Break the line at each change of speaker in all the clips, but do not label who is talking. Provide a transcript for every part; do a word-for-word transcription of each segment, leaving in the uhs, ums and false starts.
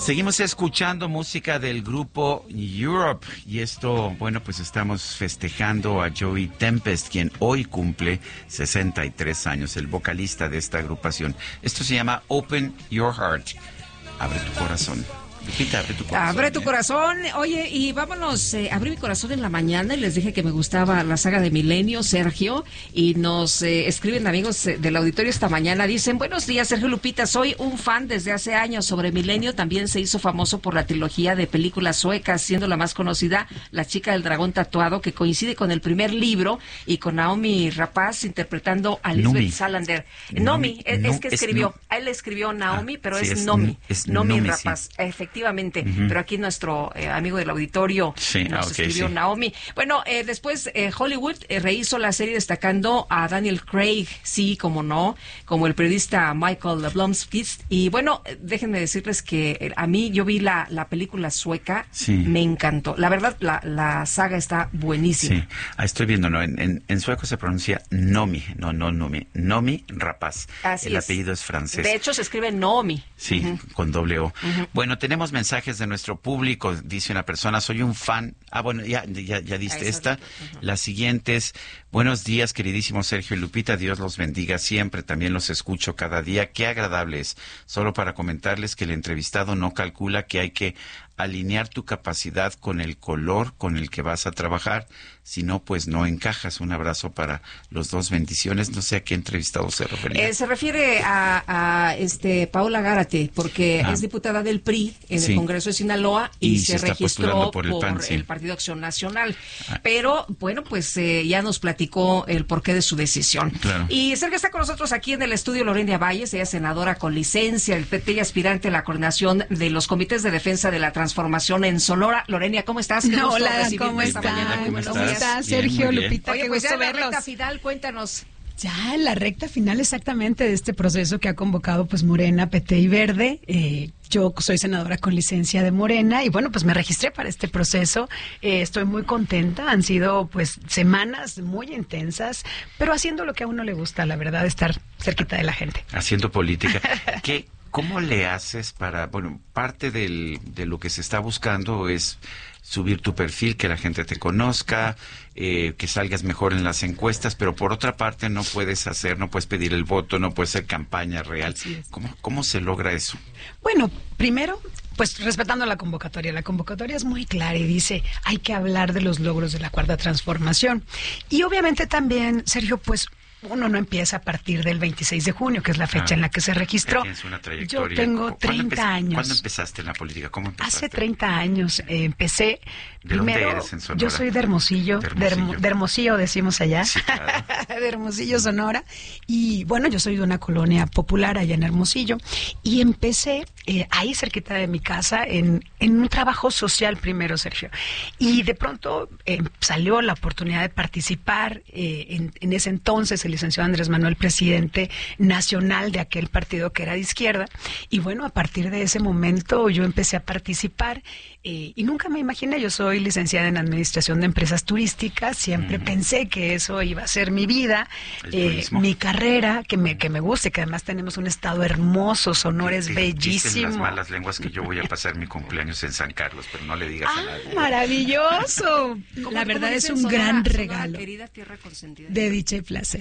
Seguimos escuchando música del grupo Europe y esto, bueno, pues estamos festejando a Joey Tempest, quien hoy cumple sesenta y tres años, el vocalista de esta agrupación. Esto se llama Open Your Heart. Abre tu corazón. Lupita, abre tu corazón.
Abre tu
¿eh?
corazón. Oye, y vámonos, eh, abrí mi corazón en la mañana y les dije que me gustaba la saga de Milenio, Sergio, y nos eh, escriben amigos del auditorio esta mañana, dicen, buenos días, Sergio Lupita, soy un fan desde hace años sobre Milenio, también se hizo famoso por la trilogía de películas suecas, siendo la más conocida La chica del dragón tatuado, que coincide con el primer libro, y con Naomi Rapaz interpretando a Lisbeth
Nomi.
Salander.
Nomi,
Nomi, es,
no,
es que
es
escribió,
no.
él escribió Naomi,
Ah,
pero
sí,
es,
es
Nomi,
es
Nomi
Nomi,
Rapaz,
sí.
efectivamente. Efectivamente,
Uh-huh.
pero aquí nuestro eh, amigo del auditorio
sí,
nos
ah, okay,
escribió
sí.
Naomi. Bueno, eh, después eh, Hollywood eh, rehizo la serie destacando a Daniel Craig, sí, como no, como el periodista Michael Blomkvist. Y bueno, eh, déjenme decirles que eh, a mí yo vi la, la película sueca,
sí.
me encantó. La verdad, la, la saga está buenísima.
Sí, ah, estoy viendo, no, en, en, en sueco se pronuncia Nomi, no, no Nomi, Nomi Rapaz.
Así
el
es.
apellido es francés.
De hecho, se escribe Naomi.
Sí, uh-huh. con doble O.
Uh-huh.
Bueno, tenemos mensajes de nuestro público. Dice una persona, soy un fan. Ah, bueno, ya, ya, ya diste esta. Uh-huh. La siguiente es, buenos días, queridísimo Sergio y Lupita. Dios los bendiga siempre. También los escucho cada día. Qué agradable es. Solo para comentarles que el entrevistado no calcula que hay que alinear tu capacidad con el color con el que vas a trabajar, si no, pues no encajas. Un abrazo para los dos, bendiciones. No sé a qué entrevistado se refería.
Eh, se refiere a, a este Paula Gárate, porque ah. es diputada del P R I en sí. el Congreso de Sinaloa y, y se, se registró por, el, por PAN, sí. el Partido Acción Nacional. Ah. Pero, bueno, pues eh, ya nos platicó el porqué de su decisión.
Claro.
Y Sergio está con nosotros aquí en el estudio Lorena Valles, ella es senadora con licencia, el P T y aspirante a la coordinación de los comités de defensa de la transformación en Sonora. Lorena, ¿cómo estás?
Qué no, hola, ¿cómo estás?
¿Cómo
estás? ¿Cómo estás, Sergio,
bien,
Lupita?
Oye,
qué
pues
gusto
ya
verlos.
La recta final, cuéntanos.
Ya en la recta final exactamente de este proceso que ha convocado pues Morena, P T y Verde. Eh, yo soy senadora con licencia de Morena y bueno, pues me registré para este proceso. Eh, estoy muy contenta. Han sido pues semanas muy intensas, pero haciendo lo que a uno le gusta, la verdad, estar cerquita de la gente.
Haciendo política. ¿Qué? ¿Cómo le haces para, bueno, parte del, de lo que se está buscando es subir tu perfil, que la gente te conozca, eh, que salgas mejor en las encuestas, pero por otra parte no puedes hacer, no puedes pedir el voto, no puedes hacer campaña real. ¿Cómo, cómo se logra eso?
Bueno, primero, pues respetando la convocatoria. La convocatoria es muy clara y dice, hay que hablar de los logros de la Cuarta Transformación. Y obviamente también, Sergio, pues uno no empieza a partir del veintiséis de junio, que es la fecha ah, en la que se registró.
Una trayectoria.
Yo tengo treinta años.
¿Cuándo empezaste en la política? ¿Cómo empezaste?
Hace treinta años eh, empecé.
¿De
primero,
dónde eres en Sonora?
Yo soy de Hermosillo, de Hermosillo, de, Hermo, de Hermosillo decimos allá,
sí, claro.
de Hermosillo, Sonora. Y bueno, yo soy de una colonia popular allá en Hermosillo. Y empecé eh, ahí cerquita de mi casa en, en un trabajo social primero, Sergio. Y de pronto eh, salió la oportunidad de participar. Eh, en, en ese entonces el licenciado Andrés Manuel, presidente nacional de aquel partido que era de izquierda. Y bueno, a partir de ese momento yo empecé a participar eh, y nunca me imaginé, yo soy licenciada en Administración de Empresas Turísticas, siempre mm. pensé que eso iba a ser mi vida, eh, mi carrera, que me, que me guste, que además tenemos un estado hermoso, Sonora es bellísimo.
Dicen las malas lenguas que yo voy a pasar mi cumpleaños en San Carlos, pero no le digas
ah,
a nadie.
¡Maravilloso! La verdad es un
Sonora,
gran
Sonora,
regalo.
Querida tierra consentida.
De dicha y placer.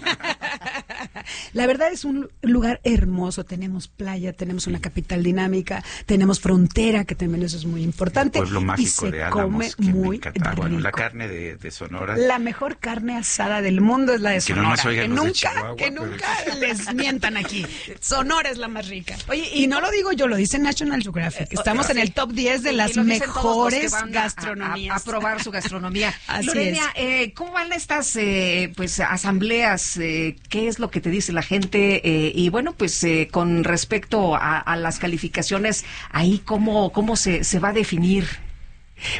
La verdad es un lugar hermoso, tenemos playa, tenemos una capital dinámica, tenemos frontera, que también eso es muy importante.
El pueblo mágico
y se
de Álamos,
come
que
muy
me encanta.
rico.
Bueno, la carne de, de Sonora.
La mejor carne asada del mundo es la de
que
Sonora.
No que
nunca,
Chihuahua,
que
pero...
nunca les mientan aquí. Sonora es la más rica. Oye, y no lo digo yo, lo dice National Geographic. Estamos eh, en el top diez de las mejores gastronomías.
A, a, a probar su gastronomía.
Así
Lorena,
es.
Eh, ¿cómo van estas eh, pues asambleas? Eh, ¿Qué es lo que te dice la gente? Eh, y bueno, pues eh, con respecto a, a las calificaciones, ahí cómo, cómo se, se va a definir.
Bueno,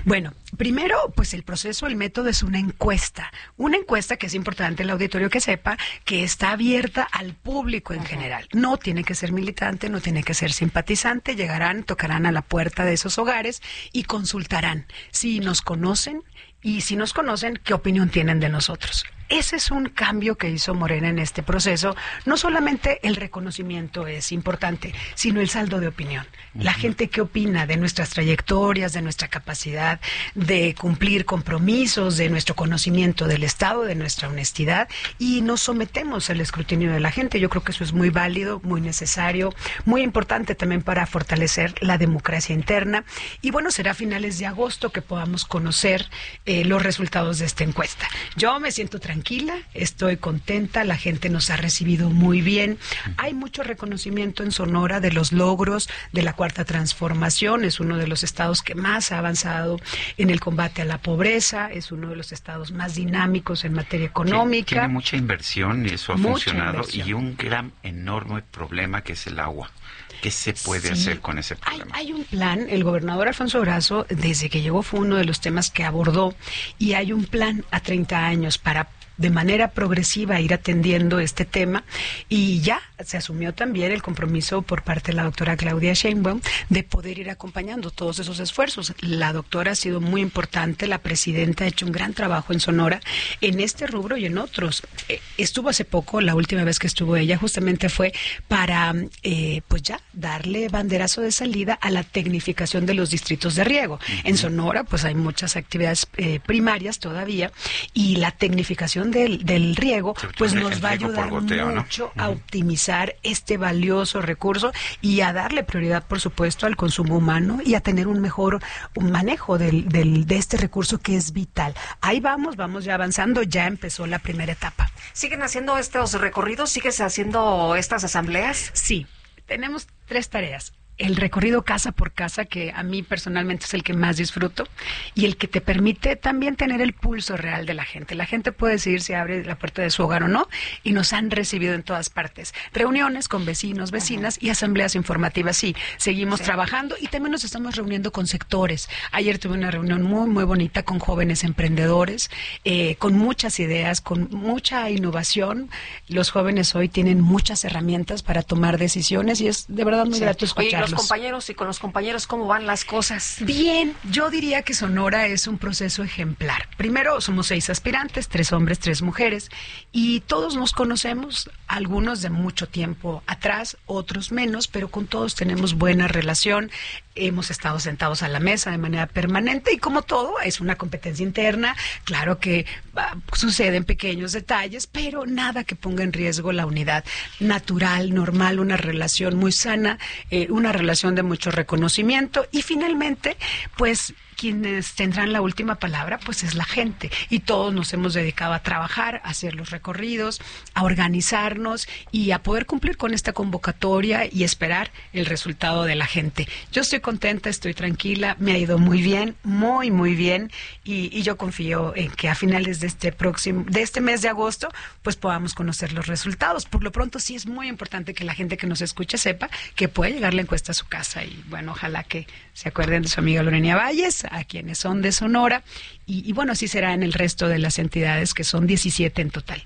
Primero, pues el proceso, el método es una encuesta. Una encuesta que es importante el auditorio que sepa que está abierta al público en general. No tiene que ser militante, no tiene que ser simpatizante. Llegarán, tocarán a la puerta de esos hogares y consultarán si nos conocen y si nos conocen, qué opinión tienen de nosotros. Ese es un cambio que hizo Morena en este proceso. No solamente el reconocimiento es importante, sino el saldo de opinión. La gente qué opina de nuestras trayectorias, de nuestra capacidad de cumplir compromisos, de nuestro conocimiento del Estado, de nuestra honestidad, y nos sometemos al escrutinio de la gente. Yo creo que eso es muy válido, muy necesario, muy importante también para fortalecer la democracia interna. Y bueno, será a finales de agosto que podamos conocer eh, los resultados de esta encuesta. Yo me siento tranquila. Tranquila, estoy contenta, la gente nos ha recibido muy bien. Hay mucho reconocimiento en Sonora de los logros de la Cuarta Transformación. Es uno de los estados que más ha avanzado en el combate a la pobreza, es uno de los estados más dinámicos en materia económica.
Tiene mucha inversión y eso ha
Mucha
funcionado
inversión.
y un gran, enorme problema que es el agua. ¿Qué se puede
Sí,
hacer con ese
hay,
problema?
hay un plan, el gobernador Alfonso Durazo, desde que llegó fue uno de los temas que abordó, y hay un plan a treinta años para de manera progresiva ir atendiendo este tema, y ya se asumió también el compromiso por parte de la doctora Claudia Sheinbaum de poder ir acompañando todos esos esfuerzos. La doctora ha sido muy importante, la presidenta ha hecho un gran trabajo en Sonora en este rubro y en otros. Eh, estuvo hace poco, la última vez que estuvo ella justamente fue para eh, pues ya darle banderazo de salida a la tecnificación de los distritos de riego. Uh-huh. En Sonora pues hay muchas actividades eh, primarias todavía, y la tecnificación Del, del riego, pues nos va a ayudar goteo, mucho ¿no? a optimizar este valioso recurso y a darle prioridad, por supuesto, al consumo humano y a tener un mejor un manejo del, del, de este recurso que es vital. Ahí vamos, vamos ya avanzando, ya empezó la primera etapa.
¿Siguen haciendo estos recorridos? ¿Sigues haciendo estas asambleas?
Sí, tenemos tres tareas. El recorrido casa por casa, que a mí personalmente es el que más disfruto, y el que te permite también tener el pulso real de la gente. La gente puede decidir si abre la puerta de su hogar o no, y nos han recibido en todas partes. Reuniones con vecinos, vecinas, uh-huh. y asambleas informativas. Sí, seguimos sí. trabajando, y también nos estamos reuniendo con sectores. Ayer tuve una reunión muy, muy bonita con jóvenes emprendedores, eh, con muchas ideas, con mucha innovación. Los jóvenes hoy tienen muchas herramientas para tomar decisiones, y es de verdad muy sí. grato escucharlos.
Los compañeros y con los compañeros, ¿cómo van las cosas?
Bien, yo diría que Sonora es un proceso ejemplar. Primero, somos seis aspirantes, tres hombres, tres mujeres, y todos nos conocemos, algunos de mucho tiempo atrás, otros menos, pero con todos tenemos buena relación. Hemos estado sentados a la mesa de manera permanente, y como todo, es una competencia interna. Claro que uh, suceden pequeños detalles, pero nada que ponga en riesgo la unidad natural, normal, una relación muy sana, eh, una relación de mucho reconocimiento. Y finalmente, pues quienes tendrán la última palabra, pues es la gente, y todos nos hemos dedicado a trabajar, a hacer los recorridos, a organizarnos y a poder cumplir con esta convocatoria y esperar el resultado de la gente. Yo estoy contenta, estoy tranquila, me ha ido muy bien, muy muy bien, y, y yo confío en que a finales de este próximo, de este mes de agosto, pues podamos conocer los resultados. Por lo pronto sí es muy importante que la gente que nos escuche sepa que puede llegar la encuesta a su casa, y bueno, ojalá que se acuerden de su amiga Lorena Valles, a quienes son de Sonora, y, y bueno, así será en el resto de las entidades, que son diecisiete en total.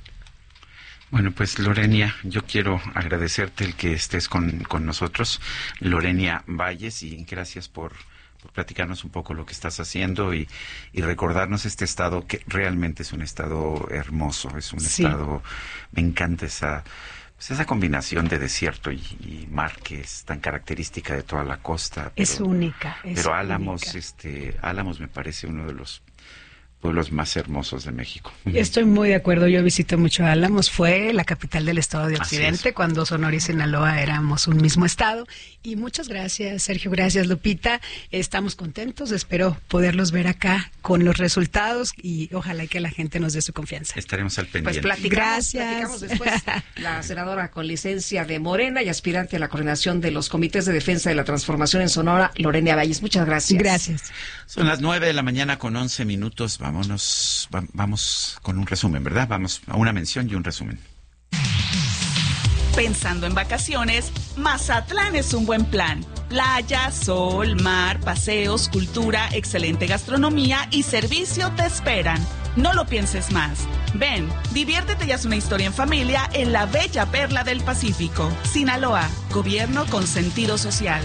Bueno, pues Lorena, yo quiero agradecerte el que estés con, con nosotros, Lorena Valles, y gracias por, por platicarnos un poco lo que estás haciendo y, y recordarnos este estado que realmente es un estado hermoso, es un sí. estado, me encanta esa... Pues esa combinación de desierto y, y mar que es tan característica de toda la costa.
Pero, es única. Es
pero Álamos,
única.
este, Álamos me parece uno de los pueblos más hermosos de México.
Estoy muy de acuerdo, yo visito mucho Álamos, fue la capital del estado de Occidente, cuando Sonora y Sinaloa éramos un mismo estado. Y muchas gracias, Sergio, gracias, Lupita. Estamos contentos, espero poderlos ver acá con los resultados, y ojalá que la gente nos dé su confianza.
Estaremos al pendiente.
Pues platicamos,
gracias.
platicamos después. La senadora con licencia de Morena y aspirante a la coordinación de los comités de defensa de la transformación en Sonora, Lorena Valles. Muchas gracias.
Gracias.
Son las nueve de la mañana con once minutos. Vámonos, va, vamos con un resumen, ¿verdad? Vamos a una mención y un resumen.
Pensando en vacaciones, Mazatlán es un buen plan. Playa, sol, mar, paseos, cultura, excelente gastronomía y servicio te esperan. No lo pienses más. Ven, diviértete y haz una historia en familia en la bella perla del Pacífico. Sinaloa, gobierno con sentido social.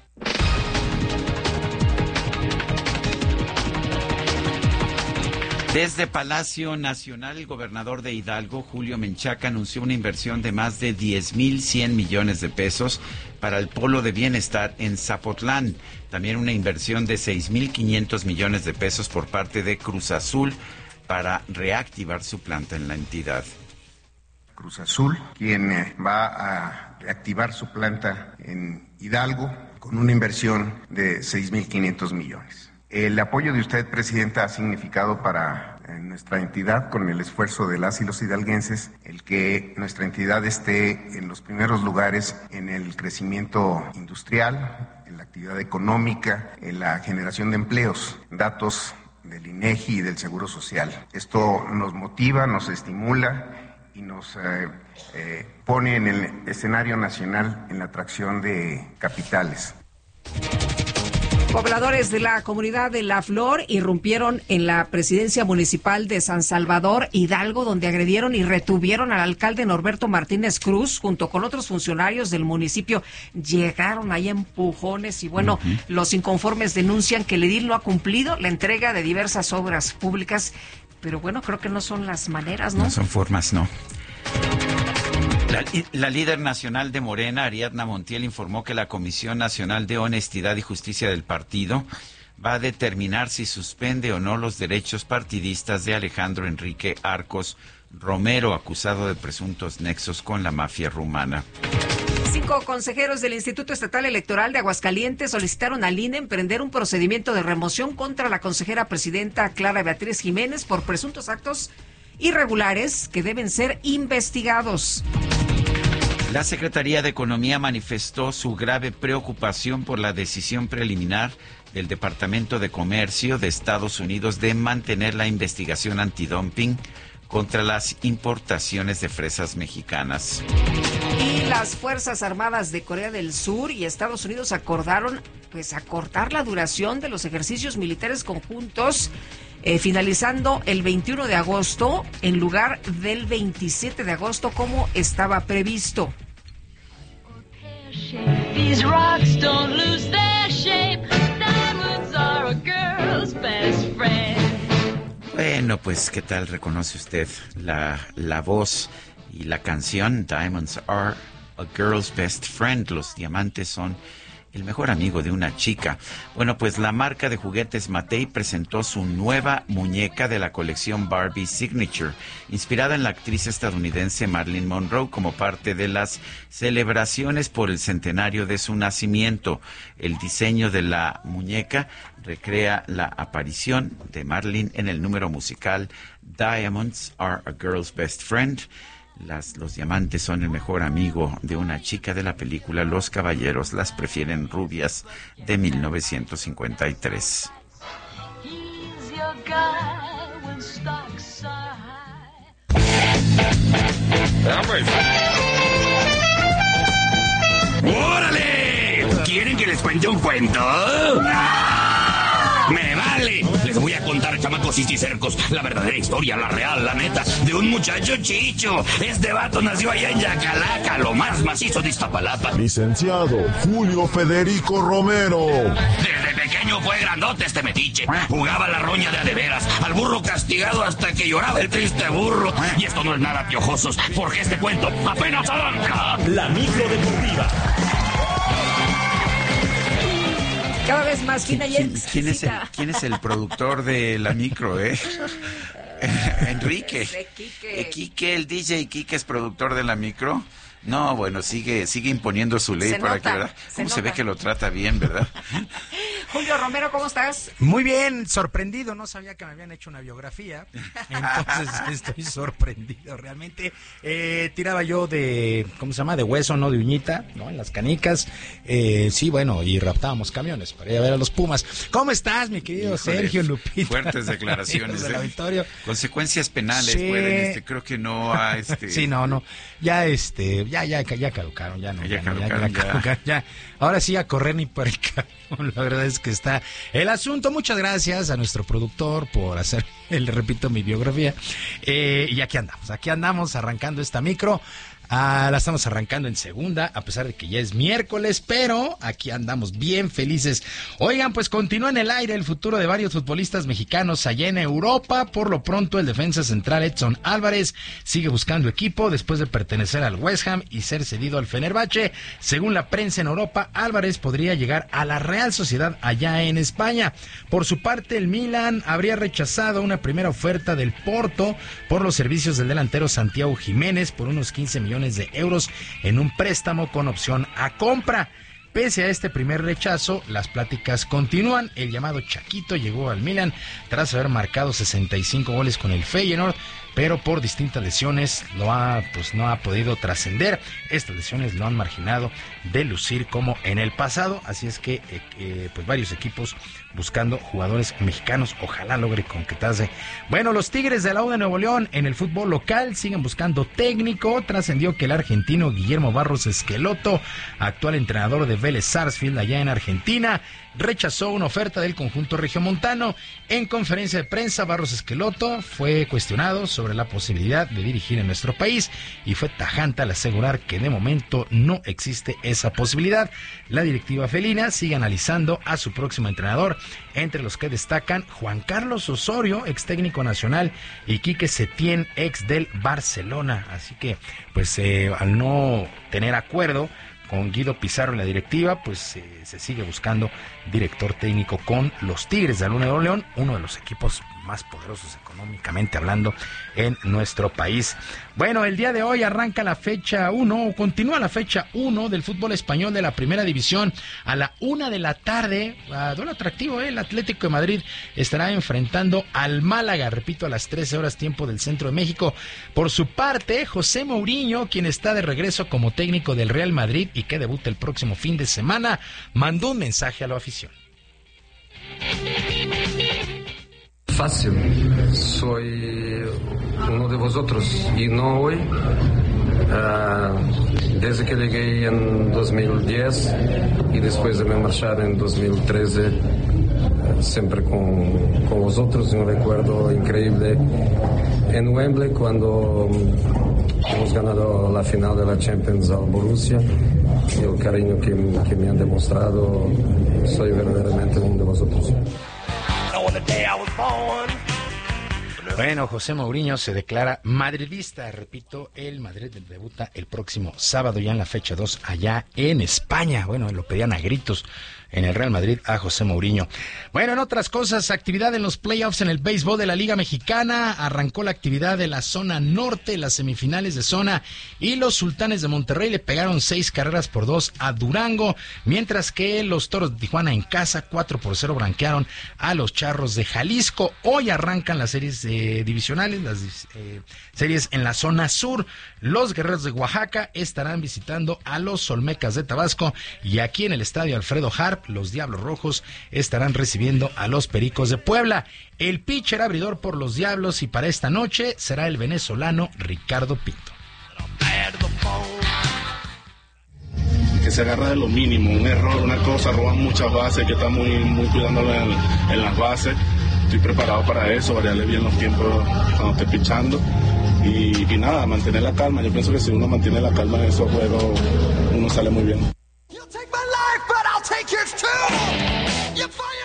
Desde Palacio Nacional, el gobernador de Hidalgo, Julio Menchaca, anunció una inversión de más de diez mil cien millones de pesos para el Polo de Bienestar en Zapotlán. También una inversión de seis mil quinientos millones de pesos por parte de Cruz Azul para reactivar su planta en la entidad.
Cruz Azul, quien eh, va a reactivar su planta en Hidalgo con una inversión de seis mil quinientos millones. El apoyo de usted, Presidenta, ha significado para eh, nuestra entidad, con el esfuerzo de las y los hidalguenses, el que nuestra entidad esté en los primeros lugares en el crecimiento industrial, en la actividad económica, en la generación de empleos, datos del INEGI y del Seguro Social. Esto nos motiva, nos estimula y nos eh, eh, pone en el escenario nacional en la atracción de capitales.
Pobladores de la comunidad de La Flor irrumpieron en la presidencia municipal de San Salvador, Hidalgo, donde agredieron y retuvieron al alcalde Norberto Martínez Cruz junto con otros funcionarios del municipio. Llegaron ahí empujones y bueno, uh-huh. Los inconformes denuncian que el edil no ha cumplido la entrega de diversas obras públicas, pero bueno, creo que no son las maneras, ¿no?
No son formas, no. La, la líder nacional de Morena, Ariadna Montiel, informó que la Comisión Nacional de Honestidad y Justicia del partido va a determinar si suspende o no los derechos partidistas de Alejandro Enrique Arcos Romero, acusado de presuntos nexos con la mafia rumana.
Cinco consejeros del Instituto Estatal Electoral de Aguascalientes solicitaron al I N E emprender un procedimiento de remoción contra la consejera presidenta Clara Beatriz Jiménez por presuntos actos irregulares que deben ser investigados.
La Secretaría de Economía manifestó su grave preocupación por la decisión preliminar del Departamento de Comercio de Estados Unidos de mantener la investigación antidumping contra las importaciones de fresas mexicanas.
Y las Fuerzas Armadas de Corea del Sur y Estados Unidos acordaron pues acortar la duración de los ejercicios militares conjuntos, Eh, finalizando el veintiuno de agosto en lugar del veintisiete de agosto como estaba previsto.
Bueno, pues ¿qué tal reconoce usted la, la voz y la canción? Diamonds are a girl's best friend. Los diamantes son el mejor amigo de una chica. Bueno, pues la marca de juguetes Matei presentó su nueva muñeca de la colección Barbie Signature, inspirada en la actriz estadounidense Marilyn Monroe como parte de las celebraciones por el centenario de su nacimiento. El diseño de la muñeca recrea la aparición de Marilyn en el número musical Diamonds Are a Girl's Best Friend. Las, los diamantes son el mejor amigo de una chica de la película Los Caballeros las prefieren rubias de mil novecientos cincuenta y tres.
¡Órale! ¿Quieren que les cuente un cuento? ¡Me vale! Les voy a contar, chamacos y cicercos, la verdadera historia, la real, la neta, de un muchacho chicho. Este vato nació allá en Yacalaca, lo más macizo de Iztapalapa.
Licenciado Julio Federico Romero.
Desde pequeño fue grandote este metiche. Jugaba la roña de a de veras, al burro castigado hasta que lloraba el triste burro. Y esto no es nada piojosos, porque este cuento apenas arranca.
La micro deportiva.
Cada vez más fina y
¿Quién, ¿quién, es el, ¿Quién es el productor de la micro, eh? Enrique.
Quique.
Quique, el D J Quique es productor de la micro. No, bueno, sigue sigue imponiendo su ley
se
para
nota,
que, ¿verdad? ¿Cómo
se,
se ve que lo trata bien, verdad?
Julio Romero, ¿cómo estás?
Muy bien, sorprendido, no sabía que me habían hecho una biografía, entonces estoy sorprendido realmente. Eh, tiraba yo de, ¿cómo se llama? De hueso, no de uñita, ¿no? En las canicas, eh, sí, bueno, y raptábamos camiones para ir a ver a los Pumas. ¿Cómo estás, mi querido Híjole, Sergio Lupita?
Fuertes declaraciones.
del
¿eh?
auditorio.
Consecuencias penales,
sí.
pueden, este, creo que no a este...
Sí, no, no, ya este, ya, ya, ya caducaron, ya no.
Ya,
ya,
caducaron,
ya, ya, ya, caducaron, ya. Ahora sí a correr ni por el camión, la verdad es que está el asunto. Muchas gracias a nuestro productor por hacer, le repito, mi biografía. Eh, y aquí andamos, aquí andamos arrancando esta micro. Ah, la estamos arrancando en segunda, a pesar de que ya es miércoles, pero aquí andamos bien felices. Oigan, pues continúa en el aire el futuro de varios futbolistas mexicanos allá en Europa. Por lo pronto, el defensa central Edson Álvarez sigue buscando equipo después de pertenecer al West Ham y ser cedido al Fenerbahce. Según la prensa en Europa, Álvarez podría llegar a la Real Sociedad allá en España. Por su parte, el Milan habría rechazado una primera oferta del Porto por los servicios del delantero Santiago Jiménez por unos quince millones de euros en un préstamo con opción a compra. Pese a este primer rechazo, las pláticas continúan. El llamado Chaquito llegó al Milan tras haber marcado sesenta y cinco goles con el Feyenoord, pero por distintas lesiones lo ha, pues no ha podido trascender. Estas lesiones lo han marginado de lucir como en el pasado, así es que eh, eh, pues varios equipos buscando jugadores mexicanos, ojalá logre concretarse. Bueno, los Tigres de la U de Nuevo León en el fútbol local siguen buscando técnico. Trascendió que el argentino Guillermo Barros Esqueloto, actual entrenador de Vélez Sarsfield allá en Argentina, rechazó una oferta del conjunto regiomontano. En conferencia de prensa, Barros Esqueloto fue cuestionado sobre la posibilidad de dirigir en nuestro país y fue tajante al asegurar que de momento no existe esa posibilidad. La directiva felina sigue analizando a su próximo entrenador, entre los que destacan Juan Carlos Osorio, ex técnico nacional, y Quique Setién, ex del Barcelona. Así que, pues, eh, al no tener acuerdo con Guido Pizarro en la directiva, pues eh, se sigue buscando director técnico con los Tigres de la U de Nuevo León, uno de los equipos más poderosos económicamente hablando en nuestro país. Bueno, el día de hoy arranca la fecha uno, continúa la fecha uno del fútbol español de la Primera División a la una de la tarde. Uh, duelo atractivo, ¿eh? El Atlético de Madrid estará enfrentando al Málaga, repito, a las trece horas tiempo del centro de México. Por su parte, José Mourinho, quien está de regreso como técnico del Real Madrid y que debuta el próximo fin de semana, mandó un mensaje a la afición.
Fácil, soy uno de vosotros y no hoy. Uh, desde que llegué en dos mil diez y después de me marchar en dos mil trece, uh, siempre con, con vosotros. Un recuerdo increíble en Wembley cuando um, hemos ganado la final de la Champions al Borussia, y el cariño que, que me han demostrado. Soy verdaderamente uno de vosotros.
Bueno, José Mourinho se declara madridista, repito, el Madrid debuta el próximo sábado ya en la fecha dos allá en España. Bueno, lo pedían a gritos en el Real Madrid a José Mourinho. Bueno, en otras cosas, actividad en los playoffs en el béisbol de la Liga Mexicana. Arrancó la actividad de la zona norte, las semifinales de zona, y los Sultanes de Monterrey le pegaron seis carreras por dos a Durango, mientras que los Toros de Tijuana en casa cuatro por cero branquearon a los Charros de Jalisco. Hoy arrancan las series eh, divisionales, las eh, series en la zona sur. Los Guerreros de Oaxaca estarán visitando a los Olmecas de Tabasco, y aquí en el estadio Alfredo Harp, los Diablos Rojos estarán recibiendo a los Pericos de Puebla. El pitcher abridor por los Diablos y para esta noche será el venezolano Ricardo Pinto.
Que se agarra de lo mínimo, un error, una cosa, roban muchas bases, que está muy, muy cuidándolo en, en las bases. Estoy preparado para eso, variarle bien los tiempos cuando esté pichando. Y, y nada, mantener la calma. Yo pienso que si uno mantiene la calma en esos juegos, uno sale muy bien.
You'll take my life, but I'll take yours too. You fire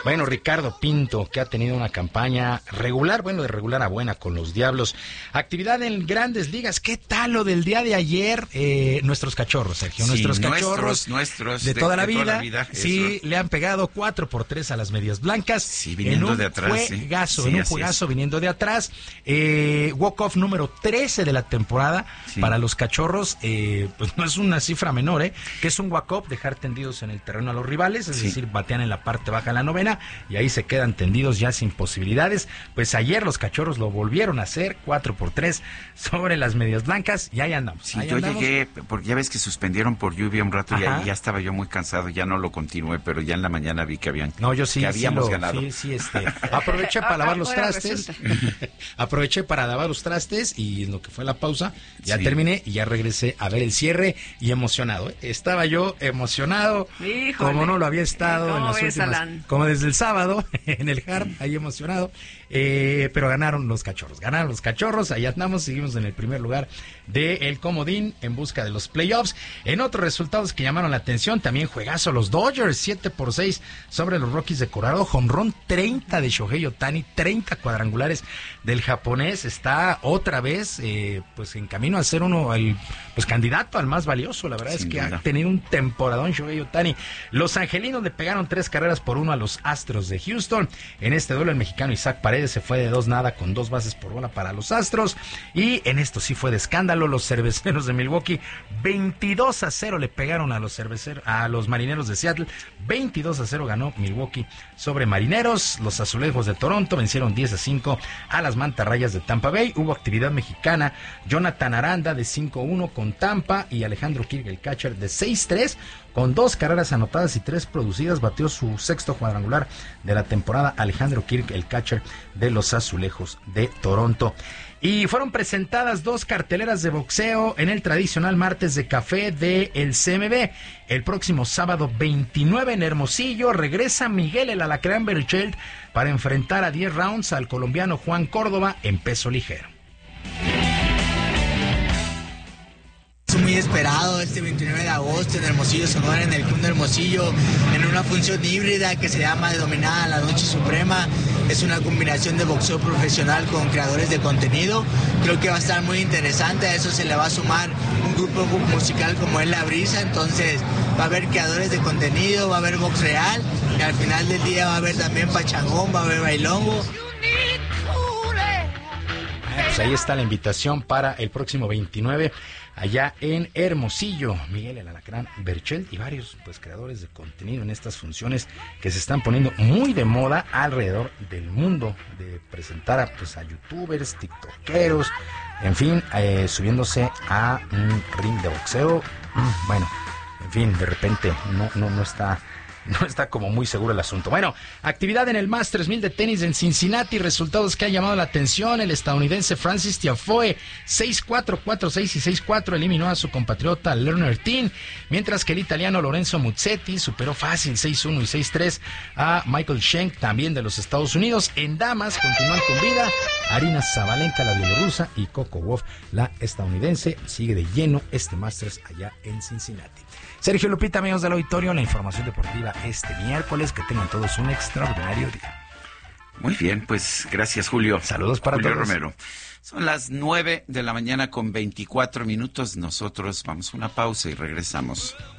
Bueno, Ricardo Pinto, que ha tenido una campaña regular, bueno, de regular a buena con los Diablos. Actividad en Grandes Ligas. ¿Qué tal lo del día de ayer? Eh, nuestros cachorros, Sergio,
sí,
nuestros cachorros
nuestros, nuestros
de, toda, de, la
de
vida,
toda la vida.
Sí, le han pegado cuatro por tres a las Medias Blancas.
Sí, viniendo
en un
de atrás.
Juegazo,
sí.
en un
Sí,
juegazo viniendo de atrás. Eh, walk-off número trece de la temporada sí. para los cachorros. Eh, pues no es una cifra menor, ¿eh? Que es un walk-off, dejar tendidos en el terreno a los rivales, es sí. decir, batean en la parte baja de la novena y ahí se quedan tendidos ya sin posibilidades. Pues ayer los cachorros lo volvieron a hacer, cuatro por tres sobre las Medias Blancas y ahí andamos.
Sí,
ahí
yo
andamos.
llegué, porque ya ves que suspendieron por lluvia un rato y ya, ya estaba yo muy cansado, ya no lo continué, pero ya en la mañana vi que habían
no, yo sí,
que habíamos
sí lo,
ganado.
Sí, sí, este, aproveché para lavar los trastes, aproveché para lavar los trastes y en lo que fue la pausa, ya sí. terminé y ya regresé a ver el cierre y emocionado, ¿eh? Estaba yo emocionado, Híjole. como no lo había estado en las últimas, Alan? como desde el sábado en el Hard, ahí emocionado. Eh, pero ganaron los cachorros, ganaron los cachorros, ahí andamos, seguimos en el primer lugar del comodín en busca de los playoffs. En otros resultados que llamaron la atención, también juegazo, los Dodgers, siete por seis sobre los Rockies de Colorado, jonrón treinta de Shohei Ohtani, treinta cuadrangulares del japonés, está otra vez eh, pues en camino a ser uno, el pues candidato al más valioso, la verdad Sin es que duda. ha tenido un temporadón Shohei Ohtani. Los angelinos le pegaron tres carreras por uno a los Astros de Houston, en este duelo el mexicano Isaac Paredes se fue de dos nada con dos bases por bola para los Astros y en esto sí fue de escándalo, los cerveceros de Milwaukee veintidós a cero le pegaron a los cerveceros, a los marineros de Seattle, veintidós a cero ganó Milwaukee sobre Marineros. Los azulejos de Toronto vencieron diez a cinco a las mantarrayas de Tampa Bay. Hubo actividad mexicana, Jonathan Aranda de cinco uno con Tampa y Alejandro Kirk, el catcher, de seis tres con dos carreras anotadas y tres producidas, batió su sexto cuadrangular de la temporada Alejandro Kirk, el catcher de los azulejos de Toronto. Y fueron presentadas dos carteleras de boxeo en el tradicional martes de café de el C M B. El próximo sábado veintinueve en Hermosillo regresa Miguel el Alacrán Berchelt para enfrentar a diez rounds al colombiano Juan Córdoba en peso ligero.
Muy esperado este veintinueve de agosto en Hermosillo, Sonora, en el Club de Hermosillo, en una función híbrida que se llama Denominada la Noche Suprema. Es una combinación de boxeo profesional con creadores de contenido. Creo que va a estar muy interesante. A eso se le va a sumar un grupo musical como es La Brisa. Entonces va a haber creadores de contenido, va a haber box real y al final del día va a haber también pachangón, va a haber bailongo.
Pues ahí está la invitación para el próximo veintinueve allá en Hermosillo. Miguel el Alacrán Berchelt y varios pues creadores de contenido en estas funciones que se están poniendo muy de moda alrededor del mundo, de presentar a, pues, a youtubers, tiktokeros, en fin, eh, subiéndose a un ring de boxeo. Bueno, en fin, de repente no, no, no está... No está como muy seguro el asunto. Bueno, actividad en el Masters mil de tenis en Cincinnati, resultados que han llamado la atención. El estadounidense Francis Tiafoe, seis cuatro, cuatro seis y seis cuatro, eliminó a su compatriota Lerner Tin, mientras que el italiano Lorenzo Musetti superó fácil seis uno y seis tres a Michael Schenk, también de los Estados Unidos. En damas continúan con vida Arina Zabalenka, la bielorrusa, y Coco Gauff, la estadounidense. Sigue de lleno este Masters allá en Cincinnati. Sergio, Lupita, amigos del auditorio, la información deportiva este miércoles. Que tengan todos un extraordinario día.
Muy bien, pues gracias, Julio.
Saludos para
Julio
todos.
Romero. Son las nueve de la mañana con veinticuatro minutos. Nosotros vamos a una pausa y regresamos.